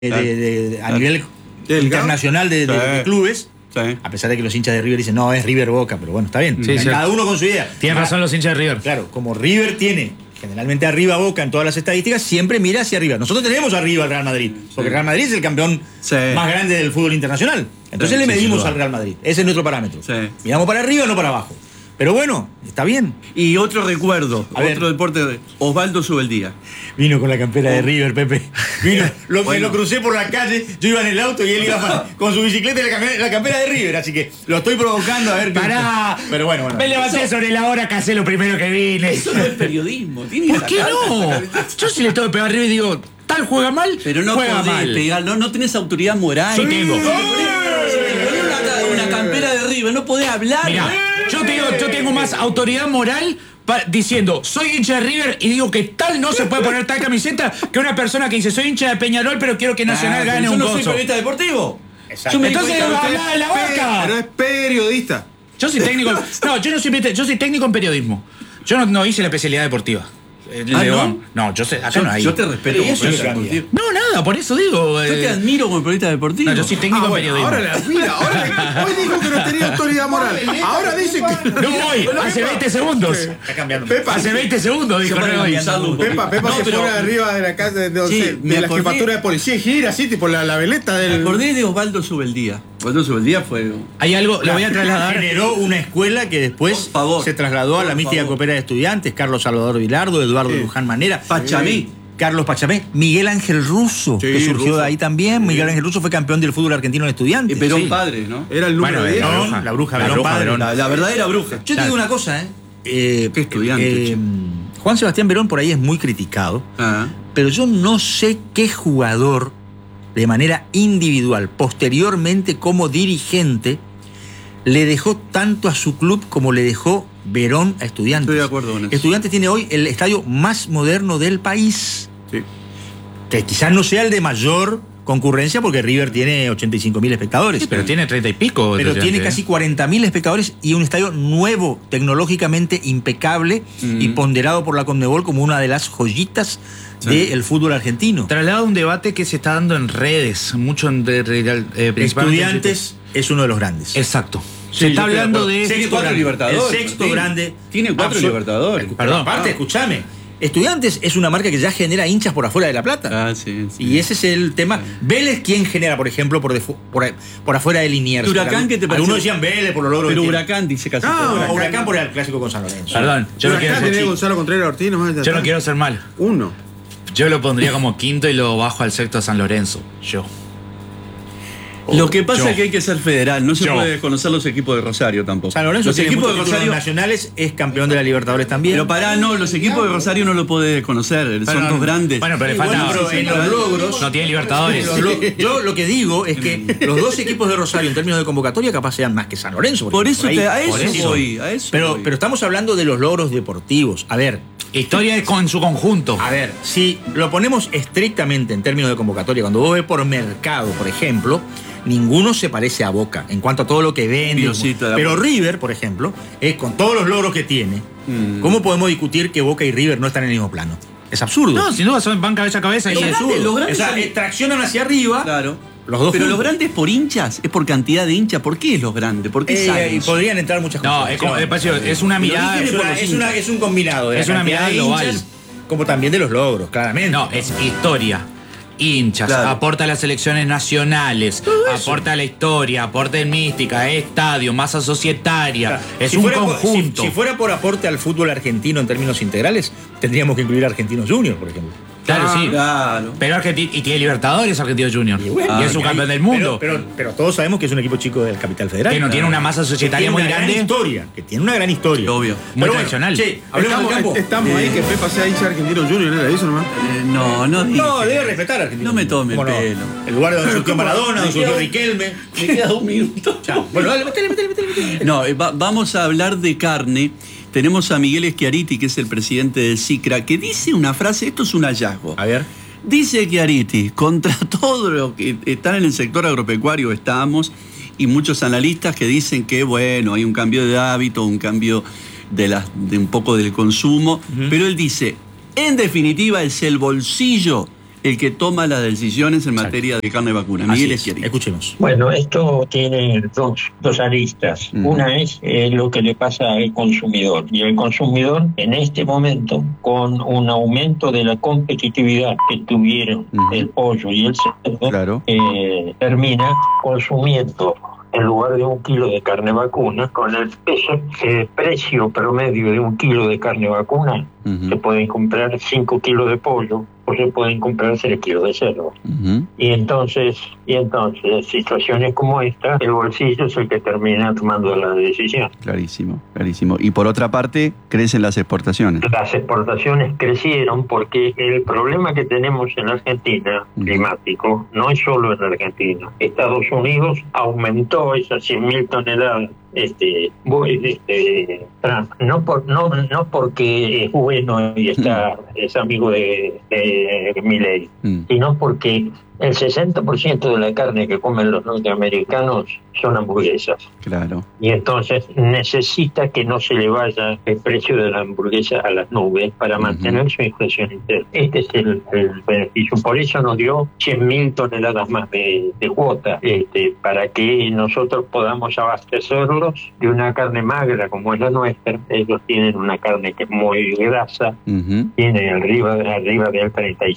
a nivel internacional de clubes. Sí. A pesar de que los hinchas de River dicen, no, es River Boca, pero bueno, está bien. Sí, cada uno con su idea. Tienen razón los hinchas de River. Claro, como River tiene generalmente arriba Boca en todas las estadísticas, siempre mira hacia arriba. Nosotros tenemos arriba al Real Madrid, porque el Real Madrid es el campeón más grande del fútbol internacional. Entonces le medimos al Real Madrid. Ese es nuestro parámetro. Sí. Miramos para arriba, no para abajo. Pero bueno, está bien. Y otro recuerdo, otro deporte, Osvaldo Subeldía. Vino con la campera de River, Pepe. Vino, me lo crucé por la calle, yo iba en el auto y él iba con su bicicleta y la campera de River, así que lo estoy provocando a ver. ¡Pará! Pero bueno. Me levanté sobre la hora que hace lo primero que vine. Eso no es periodismo. ¿Por qué no? Yo sí le tengo que pegar arriba y digo, tal juega mal, pero no juega podés mal. pegar, no tenés autoridad moral. Sí tengo. Una campera de River, no podés hablar. Mirá, yo tengo más autoridad moral diciendo, soy hincha de River y digo que tal no se puede poner tal camiseta que una persona que dice, soy hincha de Peñarol pero quiero que Nacional gane un coso. gozo. ¿Yo no soy periodista deportivo? Exacto. Entonces no habla de la vaca. Pero es periodista. Yo soy técnico. No, yo soy técnico en periodismo. Yo no hice la especialidad deportiva. No, yo sé, acá no hay. Yo te respeto como periodista deportivo. No, nada, por eso digo. Yo te admiro como periodista deportivo. No, yo soy técnico en periodismo. Hoy dijo que no tenía autoridad moral. Ahora dice que. No voy, hace 20 segundos. Está cambiando. Pepa, Hace 20 segundos dijo no voy. Pepa se pone arriba de la casa de la jefatura de policía y gira así, tipo la veleta del. Me acordé de Osvaldo Subeldía. Osvaldo Subeldía fue. Hay algo, lo voy a trasladar. Generó una escuela que después se trasladó a la mística Coopera de Estudiantes, Carlos Salvador Vilardo, Eduardo Luján Manera, Pachamí. Carlos Pachamé, Miguel Ángel Russo, que surgió de ahí también. Miguel Ángel Russo fue campeón del fútbol argentino en Estudiantes. Y Perón padre, ¿no? Era el número 10. La bruja Verón padre. La verdadera bruja. Yo te digo una cosa, Qué estudiante. Juan Sebastián Verón por ahí es muy criticado, pero yo no sé qué jugador de manera individual, posteriormente como dirigente, le dejó tanto a su club como le dejó Verón a Estudiantes. Estoy de acuerdo con eso. Estudiantes tiene hoy el estadio más moderno del país. Sí. Que quizás no sea el de mayor concurrencia porque River tiene 85.000 espectadores. Sí, pero tiene 30 y pico. Pero tiene casi 40.000 espectadores y un estadio nuevo, tecnológicamente impecable y ponderado por la Conmebol como una de las joyitas del fútbol argentino. Traslada un debate que se está dando en redes, mucho principalmente. Estudiantes es uno de los grandes. Exacto. Se está hablando de... Tiene 4 Libertadores. El sexto grande. Tiene 4 Libertadores. Perdón, aparte, escúchame. Estudiantes es una marca que ya genera hinchas por afuera de La Plata. Sí. Y ese es el tema. Vélez, ¿quién genera, por ejemplo, por afuera de Liniers? Huracán, ¿qué te parece? Algunos decían Vélez por los logros. Pero Huracán dice casi todo. No, Huracán por el clásico con San Lorenzo. Perdón, yo no quiero Acá tenés Gonzalo Contreras Ortiz. Yo no quiero ser mal. Uno. Yo lo pondría como quinto y lo bajo al sexto a San Lorenzo. Yo. Lo que pasa es que hay que ser federal, no se puede desconocer los equipos de Rosario tampoco. San Lorenzo los tiene equipos de muchos Rosario nacionales, es campeón de la Libertadores también. Pero los equipos de Rosario no lo podés desconocer, son dos grandes. Bueno, pero le falta. En los logros. No tiene Libertadores. Yo lo que digo es que los dos equipos de Rosario en términos de convocatoria capaz sean más que San Lorenzo. Por eso a eso voy. Pero estamos hablando de los logros deportivos. A ver. Historia en su conjunto. A ver, si lo ponemos estrictamente en términos de convocatoria, cuando vos ves por mercado, por ejemplo, ninguno se parece a Boca en cuanto a todo lo que vende. Pero River, por ejemplo, con todos los logros que tiene, ¿cómo podemos discutir que Boca y River no están en el mismo plano? Es absurdo. No, sin duda van cabeza a cabeza. Es absurdo. O sea, traccionan hacia arriba. Claro. Pero los grandes por hinchas, es por cantidad de hinchas. ¿Por qué los grandes? ¿Por qué salen? Podrían entrar muchas cosas. No, es una mirada. Es un combinado. Es una mirada global. Hinchas, como también de los logros, claramente. No, es historia. Hinchas, aporta a las selecciones nacionales, aporta a la historia, aporta en mística, estadio, masa societaria, es un conjunto. Si fuera por aporte al fútbol argentino en términos integrales, tendríamos que incluir a Argentinos Juniors, por ejemplo. Claro, sí. Claro. Pero y tiene Libertadores Argentinos Juniors. Y es un campeón del mundo. Pero todos sabemos que es un equipo chico del Capital Federal. Que no tiene una masa societaria muy grande. Que tiene una gran historia. Obvio. Muy tradicional. Estamos ahí que Pepa sea hincha de Argentinos Juniors, ¿no era eso nomás? No, debe respetar a Argentinos. No me tome el pelo. El lugar donde surgió Maradona, donde surgió Riquelme. Me queda un minuto. Chao. Bueno, dale, metele. No, vamos a hablar de carne. Tenemos a Miguel Schiariti, que es el presidente del SICRA, que dice una frase, esto es un hallazgo. A ver. Dice Schiariti, contra todo lo que están en el sector agropecuario estamos, y muchos analistas que dicen que, bueno, hay un cambio de hábito, un cambio de un poco del consumo, pero él dice, en definitiva es el bolsillo el que toma las decisiones en materia de carne vacuna. Miguel Schiarini. Escuchemos. Bueno, esto tiene dos aristas. Una es lo que le pasa al consumidor. Y el consumidor, en este momento, con un aumento de la competitividad que tuvieron el pollo y el cerdo, termina consumiendo, en lugar de 1 kilo de carne vacuna, con el precio promedio de 1 kilo de carne vacuna, se pueden comprar 5 kilos de pollo o se pueden comprar 3 kilos de cerdo. Y entonces, situaciones como esta, el bolsillo es el que termina tomando la decisión. Clarísimo, clarísimo. Y por otra parte, crecen las exportaciones. Las exportaciones crecieron porque el problema que tenemos en Argentina, climático, no es solo en Argentina. Estados Unidos aumentó esas 100.000 toneladas Trump, no porque es bueno y es amigo de Milei, sino porque el 60% de la carne que comen los norteamericanos son hamburguesas. Claro. Y entonces necesita que no se le vaya el precio de la hamburguesa a las nubes para mantener su inflación interna. Este es el beneficio. Por eso nos dio 100.000 toneladas más de cuota, para que nosotros podamos abastecerlos de una carne magra como es la nuestra. Ellos tienen una carne que es muy grasa, tiene arriba del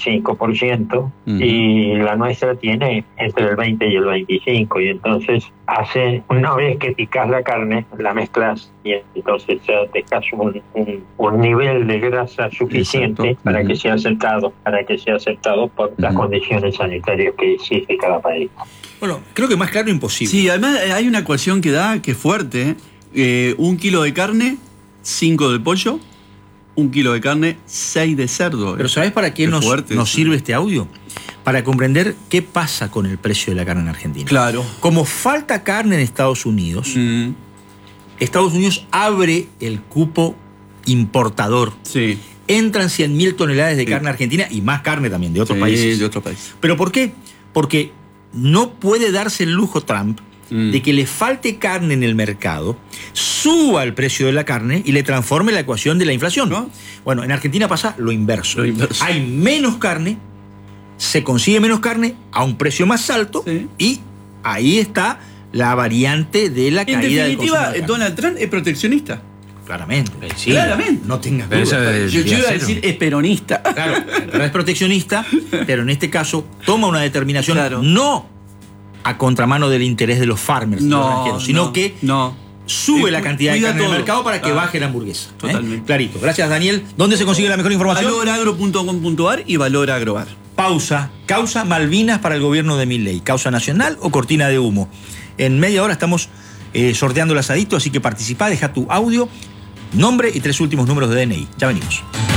35%, y la nuestra tiene entre el 20 y el 25, y entonces una vez que picas la carne, la mezclas y entonces ya dejas un nivel de grasa suficiente para que sea aceptado por las condiciones sanitarias que existe cada país. Bueno, creo que más claro imposible. Sí, además hay una ecuación que es fuerte. 1 kilo de carne, 5 de pollo, 1 kilo de carne, 6 de cerdo. Pero ¿sabés para qué nos sirve este audio? Para comprender qué pasa con el precio de la carne en Argentina. Claro. Como falta carne en Estados Unidos, Estados Unidos abre el cupo importador. Sí. Entran 100.000 toneladas de carne argentina y más carne también de otros países. De otros países. ¿Pero por qué? Porque no puede darse el lujo Trump de que le falte carne en el mercado, suba el precio de la carne y le transforme la ecuación de la inflación, ¿no? Bueno, en Argentina pasa lo inverso. Hay menos carne, se consigue menos carne a un precio más alto, y ahí está la variante de la caída del consumo. En definitiva, Donald Trump es proteccionista. Claramente. Sí, claramente. No tengas duda. Yo iba a decir es peronista. Claro, no es proteccionista, pero en este caso toma una determinación no a contramano del interés de los farmers, sino que sube la cantidad de carne en el mercado para que baje la hamburguesa. Totalmente. Clarito. Gracias, Daniel. ¿Dónde se consigue la mejor información? valoragro.com.ar y Valoragroar. Pausa. Causa Malvinas para el gobierno de Milei. ¿Causa nacional o cortina de humo? En media hora estamos sorteando el asadito, así que participá, deja tu audio, nombre y 3 últimos números de DNI. Ya venimos.